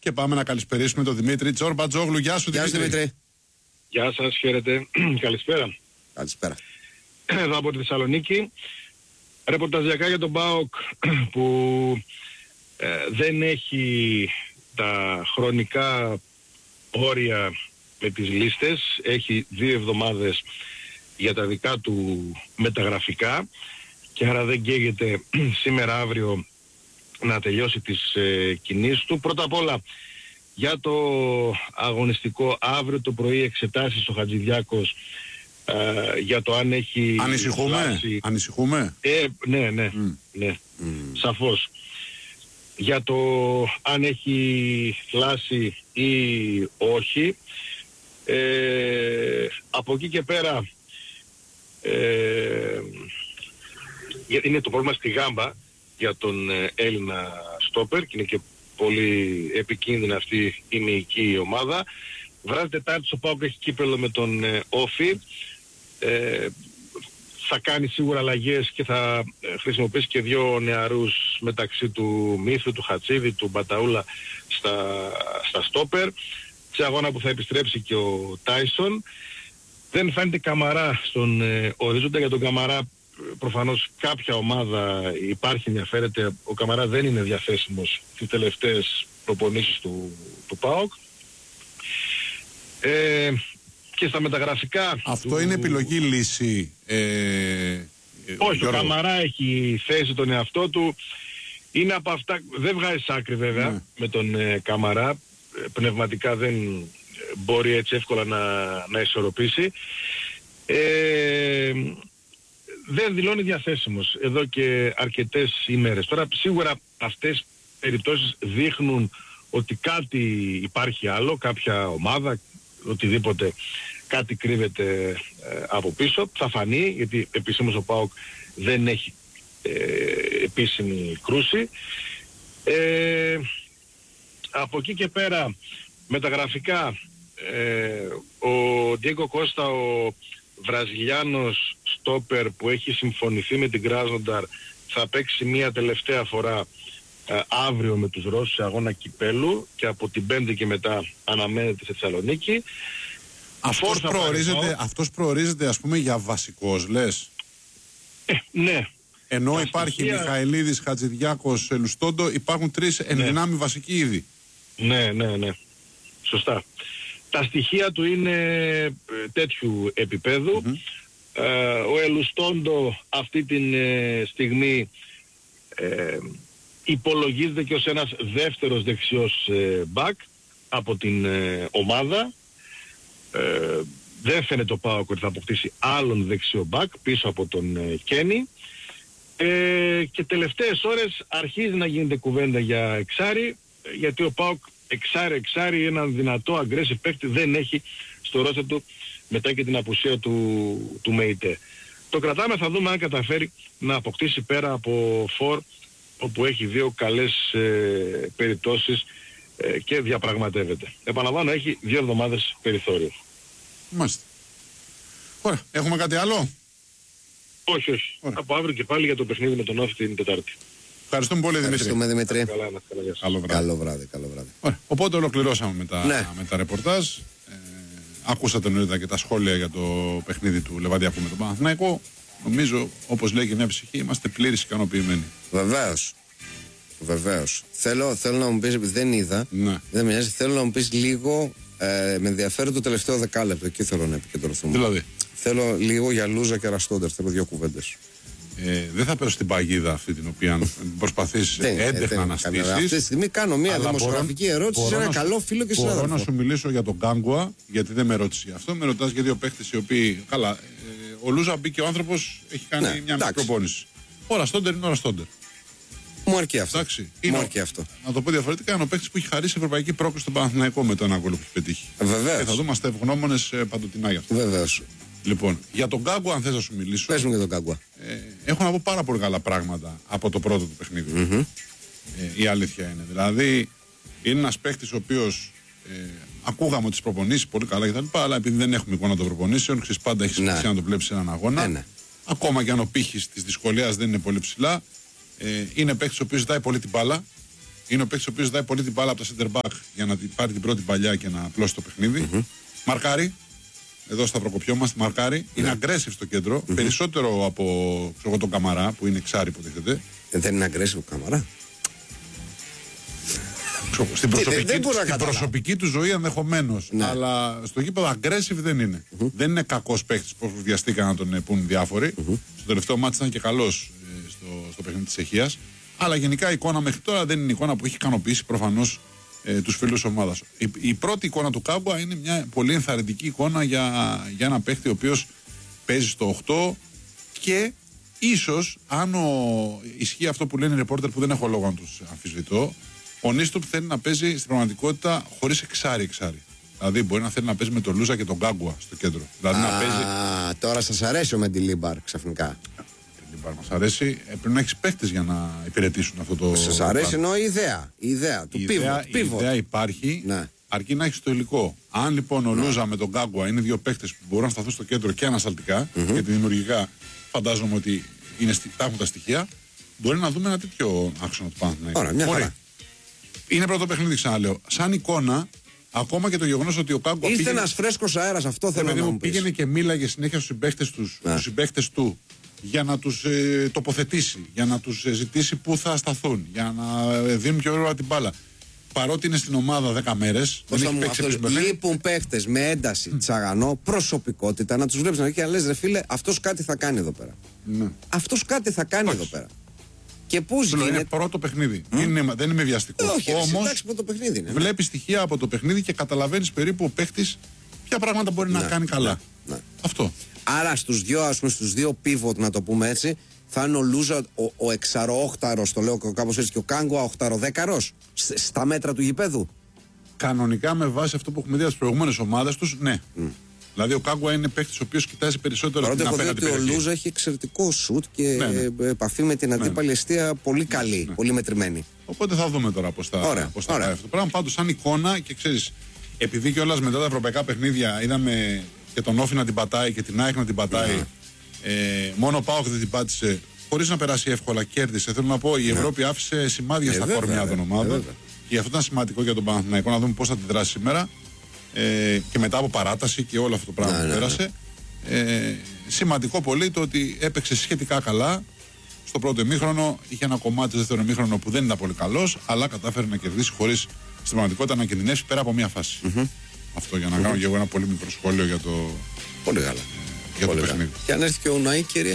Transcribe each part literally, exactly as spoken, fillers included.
Και πάμε να καλησπερίσουμε τον Δημήτρη Τσορμπατζόγλου. Γεια σου, Γεια Δημήτρη. Δημήτρη. Γεια σας, χαίρετε. Καλησπέρα. Καλησπέρα. Εδώ από τη Θεσσαλονίκη. Ρεπορταζιακά για τον ΠΑΟΚ που ε, δεν έχει τα χρονικά όρια με τις λίστες. Έχει δύο εβδομάδες για τα δικά του μεταγραφικά και άρα δεν καίγεται σήμερα αύριο να τελειώσει τις ε, κινήσεις του. Πρώτα απ' όλα για το αγωνιστικό αύριο το πρωί εξετάσεις ο Χατζηδιάκος ε, για το αν έχει... Ανησυχούμε, φλάσει... ανησυχούμε. Ε, ναι, ναι, mm. ναι, Mm. σαφώς. Για το αν έχει φλάσει ή όχι. Ε, από εκεί και πέρα ε, είναι το πρόβλημα στη γάμπα για τον Έλληνα στόπερ και είναι και πολύ επικίνδυνη αυτή η μυϊκή ομάδα. Βράδυ Τετάρτη ο ΠΑΟΚ έχει κύπελλο με τον ε, Όφη. Ε, θα κάνει σίγουρα αλλαγές και θα χρησιμοποιήσει και δύο νεαρούς μεταξύ του Μύθου, του Χατσίδη, του Μπαταούλα στα, στα στόπερ. Σε αγώνα που θα επιστρέψει και ο Τάισον. Δεν φαίνεται Καμαρά στον ε, ορίζοντα. Για τον Καμαρά προφανώς κάποια ομάδα υπάρχει, ενδιαφέρεται. Ο Καμαρά δεν είναι διαθέσιμος στις τελευταίες προπονήσεις του, του ΠΑΟΚ. Ε, και στα μεταγραφικά... Αυτό του... είναι επιλογή λύση. Ε, Όχι, Γιώργο. ο Καμαρά έχει θέσει τον εαυτό του. Είναι από αυτά... Δεν βγάζει άκρη βέβαια ναι. με τον ε, Καμαρά. Πνευματικά δεν μπορεί έτσι εύκολα να, να ισορροπήσει. Ε, δεν δηλώνει διαθέσιμος εδώ και αρκετές ημέρες. Τώρα σίγουρα αυτές οι περιπτώσεις δείχνουν ότι κάτι υπάρχει άλλο, κάποια ομάδα, οτιδήποτε, κάτι κρύβεται ε, από πίσω. Θα φανεί, γιατί επισήμως ο ΠΑΟΚ δεν έχει ε, επίσημη κρούση. Ε, από εκεί και πέρα μεταγραφικά ε, ο Ντιέγκο Κώστα, ο Βραζιλιάνος στόπερ που έχει συμφωνηθεί με την Κράσνονταρ, θα παίξει μια τελευταία φορά ε, αύριο με τους Ρώσους σε αγώνα κυπέλου και από την Πέμπτη και μετά αναμένεται στη Θεσσαλονίκη. Αυτός προορίζεται, αυτός προορίζεται ας πούμε για βασικός, λες. Ε, ναι. Ενώ Τα υπάρχει στοιχεία... Μιχαηλίδης, Χατζηδιάκος, Λουστόντο, υπάρχουν τρεις εν ναι. δυνάμει βασικοί ήδη. Ναι, ναι, ναι. Σωστά. Τα στοιχεία του είναι ε, τέτοιου επίπεδου. Mm-hmm. Ε, ο Ελουστόντο αυτή τη ε, στιγμή ε, υπολογίζεται και ως ένας δεύτερος δεξιός ε, μπακ από την ε, ομάδα. Ε, δεν φαίνεται ο ΠΑΟΚ ότι θα αποκτήσει άλλον δεξιό μπακ πίσω από τον ε, Κένι. Ε, και τελευταίες ώρες αρχίζει να γίνεται κουβέντα για εξάρι, γιατί ο ΠΑΟΚ εξάρι εξάρι έναν δυνατό aggressive παίκτη δεν έχει στο ρόστερ του μετά και την απουσία του, του ΜΕΙΤΕ. Το κρατάμε, θα δούμε αν καταφέρει να αποκτήσει πέρα από φορ, όπου έχει δύο καλές ε, περιπτώσεις ε, και διαπραγματεύεται. Επαναλαμβάνω, έχει δύο εβδομάδες περιθώριο. Μάλιστα. Ωραία, έχουμε κάτι άλλο? Όχι, όχι. Ωραία. Από αύριο και πάλι για το παιχνίδι με τον Όφη την Τετάρτη. Ευχαριστούμε πολύ, Δημήτρη. Ευχαριστούμε, Δημήτρη. Καλά, να καλά, γεια σας. Καλό βράδυ. Καλό βράδυ, καλό βράδυ. Ωραία. Οπότε ολοκληρώσαμε με τα, ναι. με τα ρεπορτάζ. Ε, ακούσατε νωρίτερα και τα σχόλια για το παιχνίδι του Λεβαδιακού με τον Παναθηναϊκό. Νομίζω, όπως λέει και μια ψυχή, είμαστε πλήρως ικανοποιημένοι. Βεβαίως. Βεβαίως. Θέλω, θέλω να μου πεις, επειδή δεν είδα, ναι. δεν με νοιάζει, θέλω να μου πεις λίγο, ε, με ενδιαφέρει το τελευταίο δεκάλεπτο, εκεί θέλω να επικεντρωθούμε. Δηλαδή. Θέλω λίγο για Λούζα και Ραστόντερ, θέλω δύο κουβέντες. Ε, δεν θα πέρω στην παγίδα αυτή την οποία προσπαθείς έντεχνα να στήσεις. Αυτή τη στιγμή κάνω μια δημοσιογραφική μπορώ, ερώτηση σε ένα μπορώ καλό φίλο και συνάδελφο. Μπορώ να σου μιλήσω για τον Γκάνγκουα, γιατί δεν με ρώτησε γι' αυτό. Με ρωτάς για δύο παίχτες οι οποίοι. Καλά, ε, ο Λούζα μπήκε, ο άνθρωπος έχει κάνει ναι, μια μικρή προπόνηση. Ο Ραστόντερ είναι ο Ραστόντερ. Μου αρκεί αυτό. Εντάξει, Μου αρκεί αυτό. Να το πω διαφορετικά, είναι ο παίχτης που έχει χαρίσει ευρωπαϊκή πρόκληση στον Παναθηναϊκό με το ένα γκολ που έχει πετύχει. Βεβαίως. Και θα δούμε, είμαστε ευγνώμονες ε, παντοτινά γι' αυτό. Βεβαίως. Λοιπόν, για τον Γκάνγκουα, αν θες να σου μιλήσω. Πες μου για τον Γκάνγκουα. Ε, έχω να πω πάρα πολύ καλά πράγματα από το πρώτο του παιχνίδι. Mm-hmm. Ε, η αλήθεια είναι. Δηλαδή, είναι ένας παίχτης ο οποίος ε, ακούγαμε τις προπονήσεις πολύ καλά κτλ. Αλλά επειδή δεν έχουμε εικόνα των προπονήσεων, ξέρεις, πάντα έχει σημασία να το βλέπεις σε έναν αγώνα. Ναι, ναι. Ακόμα και αν ο πύχης της δυσκολίας δεν είναι πολύ ψηλά, ε, είναι παίχτης ο οποίος ζητάει πολύ την μπάλα. Είναι ο παίκτης ο οποίος δάει πολύ την μπάλα από τα center back για να πάρει την πρώτη παλιά και να απλώσει το παιχνίδι. Mm-hmm. Μαρκάρει. Εδώ στα προκοπιόμαστε, μαρκάρει. Mm-hmm. Είναι aggressive στο κέντρο. Mm-hmm. Περισσότερο από ξέρω, τον Καμαρά που είναι εξάρι υποτίθεται. Ε, δεν είναι aggressive ο Καμαρά. Στην προσωπική, δεν, δεν στην προσωπική του ζωή ενδεχομένως. Ναι. Αλλά στο γήπεδο aggressive δεν είναι. Mm-hmm. Δεν είναι κακός παίκτης που βιαστήκαν να τον πούν διάφοροι. Mm-hmm. Στο τελευταίο μάτι ήταν και καλός ε, στο, στο παιχνίδι της Αιχίας. Αλλά γενικά η εικόνα μέχρι τώρα δεν είναι η εικόνα που έχει ικανοποιήσει προφανώς ε, τους φίλους ομάδας. Η, η πρώτη εικόνα του Κάμπουα είναι μια πολύ ενθαρρυντική εικόνα για, για ένα παίκτη ο οποίος παίζει στο οκτώ και ίσως αν ο, ισχύει αυτό που λένε οι ρεπόρτερ που δεν έχω λόγο να τους αμφισβητώ. Ο Νίστοπ θέλει να παίζει στην πραγματικότητα χωρίς εξάρι-εξάρι. Δηλαδή μπορεί να θέλει να παίζει με τον Λούζα και τον Γκάγκουα στο κέντρο. Δηλαδή Α, να παίζει... τώρα σας αρέσει ο Μεντιλίμπαρ ξαφνικά. Μεντιλίμπαρ μας αρέσει. Ε, πρέπει να έχεις παίχτες για να υπηρετήσουν αυτό το. Σας αρέσει εννοώ η ιδέα. Η ιδέα του pivot. Η ιδέα υπάρχει. Ναι. Αρκεί να έχεις το υλικό. Αν λοιπόν ο ναι. Λούζα με τον Γκάγκουα είναι δύο παίχτες που μπορούν να σταθούν στο κέντρο και ανασταλτικά, mm-hmm. γιατί δημιουργικά φαντάζομαι ότι είναι, τα έχουν τα στοιχεία, μπορεί να δούμε ένα τέτοιο άξονα του Παναθηναϊκού. Ωραία, μια χαρά. Είναι πρώτο παιχνίδι, ξαναλέω. Σαν εικόνα, ακόμα και το γεγονός ότι ο Κάγκουα. Ήρθε πήγαινε... ένας φρέσκος αέρας, αυτό θέλω να μου πεις. Πήγαινε και μίλαγε συνέχεια στους συμπαίκτες τους, ναι. στους συμπαίκτες του για να τους ε, τοποθετήσει, για να τους ε, ζητήσει πού θα σταθούν, για να ε, δίνουν πιο ώρα την μπάλα. Παρότι είναι στην ομάδα δέκα μέρες. Λείπουν παίχτες με ένταση, mm. τσαγανό, προσωπικότητα, να τους βλέπεις να και να λες ρε φίλε, αυτός κάτι θα κάνει εδώ πέρα. Ναι. Αυτός κάτι θα κάνει Άχι. εδώ πέρα. Και πώς γίνεται. Είναι πρώτο παιχνίδι. Mm. Είναι, δεν είμαι βιαστικό. Όχι, όμως το παιχνίδι είναι. Βλέπεις στοιχεία από το παιχνίδι και καταλαβαίνεις περίπου ο παίχτης ποια πράγματα μπορεί να, να κάνει καλά. Να, να. Αυτό. Άρα στους δύο, ας πούμε, στους δύο pivot, να το πούμε έτσι, θα είναι ο Λούζα ο, ο εξαροόχταρος, το λέω κάπως έτσι, και ο Κάγκουα οχταροδέκαρος στα μέτρα του γηπέδου. Κανονικά με βάση αυτό που έχουμε δει από τις προηγούμενες ομάδες τους, ναι. Mm. Δηλαδή ο Κάγκουα είναι παίκτης ο οποίος κοιτάζει περισσότερο την απέναντι περιοχή. Παρότι ο Λούζα έχει εξαιρετικό σουτ και ναι, ναι. επαφή με την αντίπαλη ναι. αιστεία πολύ καλή, ναι. πολύ μετρημένη. Οπότε θα δούμε τώρα πώς θα, ωραία, πώς θα πάει αυτό το πράγμα. Πάντως σαν εικόνα και ξέρεις, επειδή κιόλας μετά τα ευρωπαϊκά παιχνίδια είδαμε και τον Όφη να την πατάει και την ΑΕΚ να την πατάει, mm. ε, μόνο ο ΠΑΟΚ δεν την πάτησε χωρίς να περάσει εύκολα, κέρδισε. Θέλω να πω, η Ευρώπη mm. άφησε σημάδια ε, στα βέβαια, κορμιά των ομάδων. Ε, και αυτό ήταν σημαντικό για τον Παναθηναϊκό να δούμε πώς θα αντιδράσει σήμερα. Ε, και μετά από παράταση και όλο αυτό το πράγμα ναι, που ναι, πέρασε. Ναι. Ε, σημαντικό πολύ το ότι έπαιξε σχετικά καλά. Στο πρώτο ημίχρονο είχε ένα κομμάτι στο δεύτερο ημίχρονο που δεν ήταν πολύ καλός, αλλά κατάφερε να κερδίσει χωρίς στην πραγματικότητα να κινδυνεύσει πέρα από μία φάση. Mm-hmm. Αυτό για να mm-hmm. κάνω και εγώ ένα πολύ μικρό σχόλιο για το, πολύ καλά. Ε, για πολύ το παιχνίδι. Και αν έρθει και ο Ουναή, κύριε.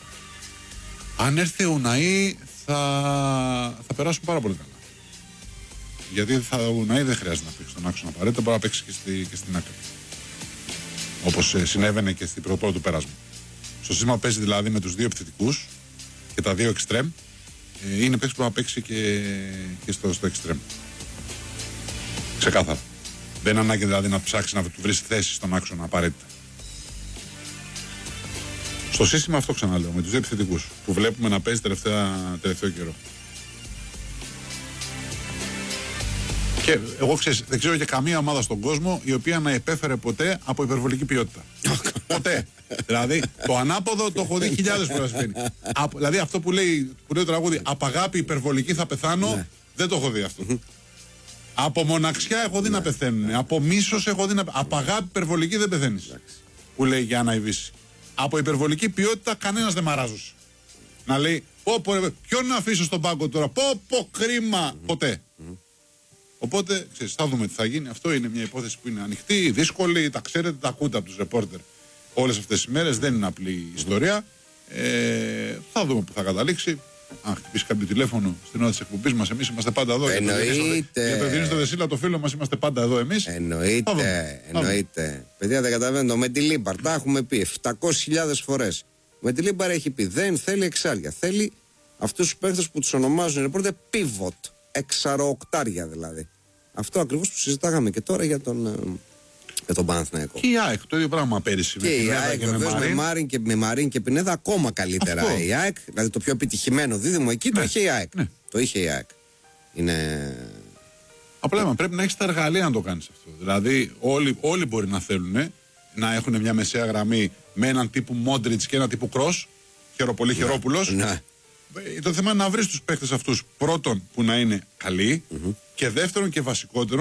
Αν έρθει ο Ουναή, θα, θα περάσουν πάρα πολύ καλά. Γιατί θα, ο Ουναή δεν χρειάζεται να παίξει στον άξονα απαραίτητα, μπορεί να παίξει και, στη, και στην άκρη. Όπως ε, συνέβαινε και στην πρώτο του πέρασμα. Στο σύστημα παίζει δηλαδή με τους δύο επιθετικούς και τα δύο εξτρέμ. Ε, είναι παίξει που να παίξει και, και στο, στο εξτρέμ. Ξεκάθαρα. Δεν ανάγκη δηλαδή να ψάξει να του βρει θέση στον άξονα απαραίτητα. Στο σύστημα αυτό ξαναλέω, με τους δύο επιθετικούς που βλέπουμε να παίζει τελευταίο καιρό. Και εγώ ξέρεις, δεν ξέρω για καμία ομάδα στον κόσμο η οποία να υπέφερε ποτέ από υπερβολική ποιότητα. Ποτέ. Δηλαδή το ανάποδο το έχω δει χιλιάδες φορές. Δηλαδή αυτό που λέει, που λέει το τραγούδι, απ' αγάπη υπερβολική θα πεθάνω, ναι. δεν το έχω δει αυτό. Από μοναξιά έχω δει ναι. να πεθαίνουν. Ναι. Από μίσος έχω δει να πεθαίνουν. Απ' αγάπη υπερβολική δεν πεθαίνεις. Ναι. Που λέει για να Ιβύση. Από υπερβολική ποιότητα κανένας δεν μαράζωσε. Να λέει, πω, πω, ποιον να αφήσω στον πάγκο τώρα, πω, πω, κρίμα. Mm-hmm. Ποτέ. Mm-hmm. Οπότε, ξέρεις, θα δούμε τι θα γίνει. Αυτό είναι μια υπόθεση που είναι ανοιχτή, δύσκολη, τα ξέρετε, τα ακούτε από τους ρεπόρτερ όλες αυτές τις μέρες. Δεν είναι απλή ιστορία. Ε, θα δούμε που θα καταλήξει. Αν χτυπήσει κάποιο τηλέφωνο στην ώρα της εκπομπής μας, εμείς είμαστε πάντα εδώ. Εννοείται. Για το Διονύσιο Δεσίλα, το φίλο μας, είμαστε πάντα εδώ εμείς. Εννοείται. Εννοείται. Παιδιά, δεν καταλαβαίνω. Με τη Λίμπαρ, τα έχουμε πει επτακόσιες χιλιάδες φορές. Με τη Λίμπαρ έχει πει δεν θέλει εξάρια. Θέλει αυτούς τους παίχτες που τους ονομάζουν οι ρεπόρτερ pivot. Εξαροοκτάρια δηλαδή. Αυτό ακριβώς που συζητάγαμε και τώρα για τον, για τον Παναθηναϊκό. Και η ΑΕΚ το ίδιο πράγμα πέρυσι. Και η ΑΕΚ και βεβαίως με Μάριν και, με Μαρίν και Πινέδα ακόμα καλύτερα. Αυτό. Η ΑΕΚ, δηλαδή το πιο επιτυχημένο δίδυμο εκεί ναι. το είχε η ΑΕΚ. Ναι. Το είχε η ΑΕΚ. Είναι. Απλά πρέπει να έχεις τα εργαλεία να το κάνεις αυτό. Δηλαδή όλοι, όλοι μπορεί να θέλουν να έχουν μια μεσαία γραμμή με έναν τύπου Μόντριτς και έναν τύπου Κρος. Χεροπολί Χερόπουλος. Ναι. ε, το θέμα είναι να βρεις τους παίκτες αυτούς πρώτον που να είναι καλοί Mm-hmm. και δεύτερον και βασικότερο